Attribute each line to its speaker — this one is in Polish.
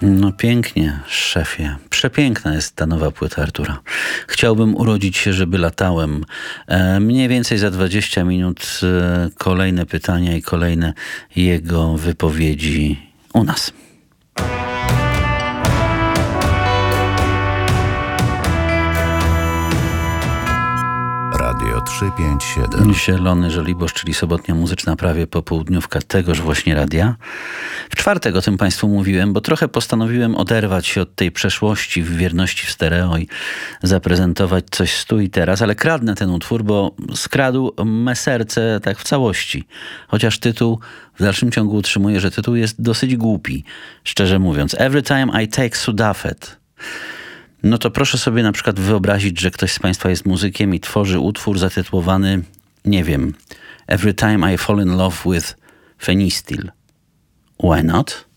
Speaker 1: No pięknie, szefie. Przepiękna jest ta nowa płyta Artura. Chciałbym urodzić się, żeby latałem. Mniej więcej za 20 minut kolejne pytania i kolejne jego wypowiedzi u nas.
Speaker 2: Radio 357.
Speaker 1: Zielony Żoliborz, czyli sobotnia muzyczna prawie popołudniówka tegoż właśnie radia. W czwartek o tym Państwu mówiłem, bo trochę postanowiłem oderwać się od tej przeszłości w wierności w stereo i zaprezentować coś z tu i teraz, ale kradnę ten utwór, bo skradł me serce tak w całości. Chociaż tytuł, w dalszym ciągu utrzymuję, że tytuł jest dosyć głupi, szczerze mówiąc. Every time I take Sudafed. No to proszę sobie na przykład wyobrazić, że ktoś z Państwa jest muzykiem i tworzy utwór zatytułowany, nie wiem, Every time I fall in love with Fenistil. Why not?